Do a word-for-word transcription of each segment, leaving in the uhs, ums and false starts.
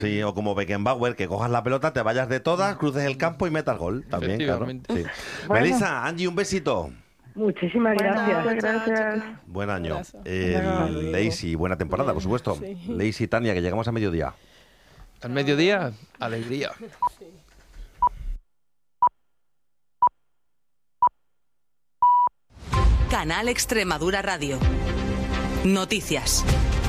Sí, o como Beckenbauer, que cojas la pelota, te vayas de todas, cruces el campo y metas gol. También, claro. Sí. Bueno. Melissa, Angie, un besito. Muchísimas gracias. Bueno, chao, gracias. chica. Buen año. Abrazo. El Lazy, buena temporada, por supuesto. Sí. Lazy, Tania, que llegamos a mediodía. Al mediodía, alegría. Canal Extremadura Radio. Noticias.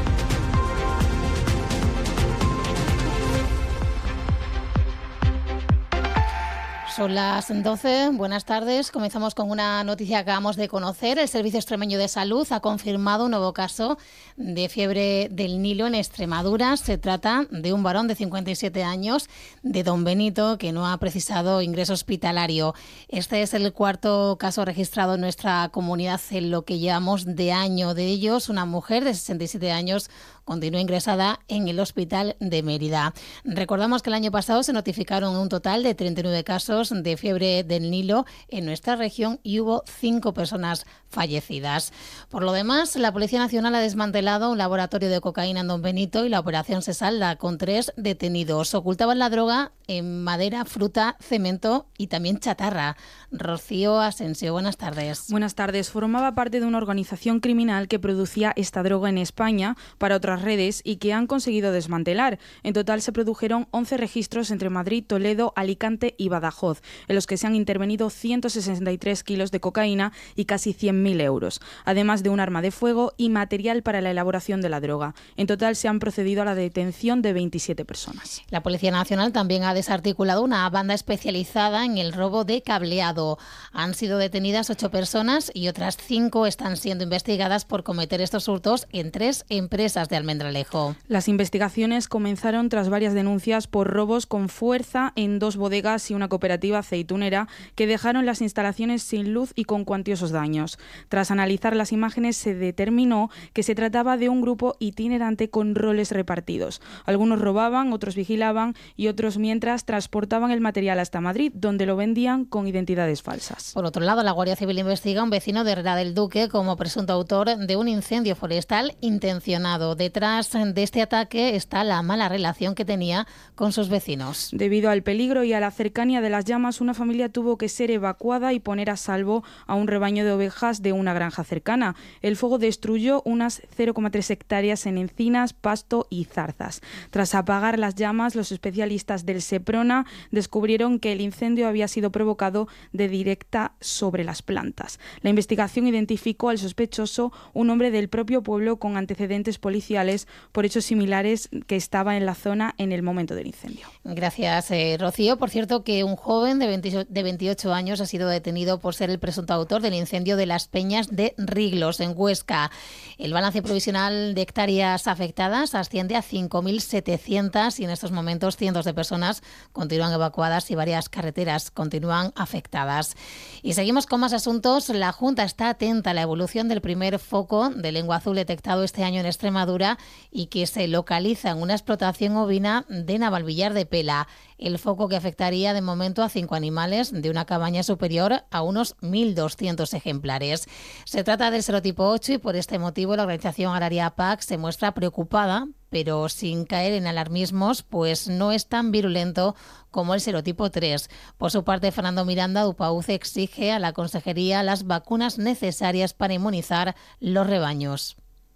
Son las doce, buenas tardes. Comenzamos con una noticia que acabamos de conocer. El Servicio Extremeño de Salud ha confirmado un nuevo caso de fiebre del Nilo en Extremadura. Se trata de un varón de cincuenta y siete años, de Don Benito, que no ha precisado ingreso hospitalario. Este es el cuarto caso registrado en nuestra comunidad en lo que llevamos de año. De ellos, una mujer de sesenta y siete años continúa ingresada en el hospital de Mérida. Recordamos que el año pasado se notificaron un total de treinta y nueve casos de fiebre del Nilo en nuestra región y hubo cinco personas fallecidas. Por lo demás, la Policía Nacional ha desmantelado un laboratorio de cocaína en Don Benito y la operación se salda con tres detenidos. Ocultaban la droga en madera, fruta, cemento y también chatarra. Rocío Asensio, buenas tardes. Buenas tardes. Formaba parte de una organización criminal que producía esta droga en España para otras redes y que han conseguido desmantelar. En total se produjeron once registros entre Madrid, Toledo, Alicante y Badajoz, en los que se han intervenido ciento sesenta y tres kilos de cocaína y casi cien mil euros, además de un arma de fuego y material para la elaboración de la droga. En total se han procedido a la detención de veintisiete personas. La Policía Nacional también ha desarticulado una banda especializada en el robo de cableado. Han sido detenidas ocho personas y otras cinco están siendo investigadas por cometer estos hurtos en tres empresas de Almendralejo. Las investigaciones comenzaron tras varias denuncias por robos con fuerza en dos bodegas y una cooperativa aceitunera que dejaron las instalaciones sin luz y con cuantiosos daños. Tras analizar las imágenes se determinó que se trataba de un grupo itinerante con roles repartidos. Algunos robaban, otros vigilaban y otros mientras transportaban el material hasta Madrid, donde lo vendían con identidades falsas. Por otro lado, la Guardia Civil investiga a un vecino de Herrera del Duque como presunto autor de un incendio forestal intencionado. Detrás de este ataque está la mala relación que tenía con sus vecinos. Debido al peligro y a la cercanía de las llamas, una familia tuvo que ser evacuada y poner a salvo a un rebaño de ovejas de una granja cercana. El fuego destruyó unas cero coma tres hectáreas en encinas, pasto y zarzas. Tras apagar las llamas, los especialistas del Seprona descubrieron que el incendio había sido provocado de directa sobre las plantas. La investigación identificó al sospechoso, un hombre del propio pueblo con antecedentes policiales por hechos similares que estaba en la zona en el momento del incendio. Gracias, eh, Rocío. Por cierto, que un joven de, veinte, de veintiocho años ha sido detenido por ser el presunto autor del incendio de las Peñas de Riglos, en Huesca. El balance provisional de hectáreas afectadas asciende a cinco mil setecientas y en estos momentos cientos de personas continúan evacuadas y varias carreteras continúan afectadas. Y seguimos con más asuntos. La Junta está atenta a la evolución del primer foco de lengua azul detectado este año en Extremadura y que se localiza en una explotación ovina de Navalvillar de Pela. El foco que afectaría de momento a cinco animales de una cabaña superior a unos mil doscientos ejemplares. Se trata del serotipo ocho y por este motivo la organización agraria P A C se muestra preocupada, pero sin caer en alarmismos, pues no es tan virulento como el serotipo tres. Por su parte, Fernando Miranda, UPAUCE, exige a la Consejería las vacunas necesarias para inmunizar los rebaños.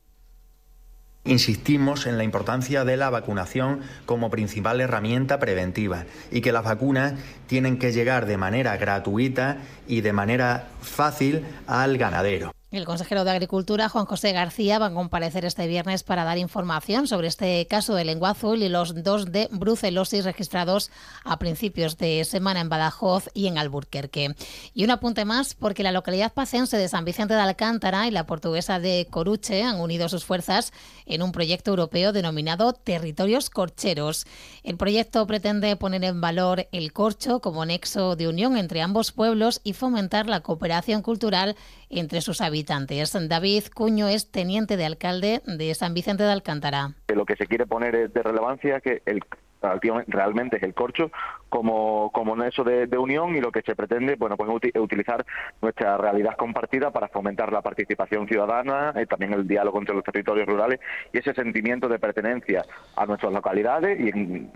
Insistimos en la importancia de la vacunación como principal herramienta preventiva y que las vacunas tienen que llegar de manera gratuita y de manera fácil al ganadero. El consejero de Agricultura, Juan José García, va a comparecer este viernes para dar información sobre este caso de lengua azul y los dos de brucelosis registrados a principios de semana en Badajoz y en Alburquerque. Y un apunte más, porque la localidad pacense de San Vicente de Alcántara y la portuguesa de Coruche han unido sus fuerzas en un proyecto europeo denominado Territorios Corcheros. El proyecto pretende poner en valor el corcho como nexo de unión entre ambos pueblos y fomentar la cooperación cultural entre sus habitantes. David Cuño es teniente de alcalde de San Vicente de Alcántara. Lo que se quiere poner es de relevancia que el realmente es el corcho como, como nexo de, de unión, y lo que se pretende, bueno, pues uti- utilizar nuestra realidad compartida para fomentar la participación ciudadana, eh, también el diálogo entre los territorios rurales y ese sentimiento de pertenencia a nuestras localidades y en,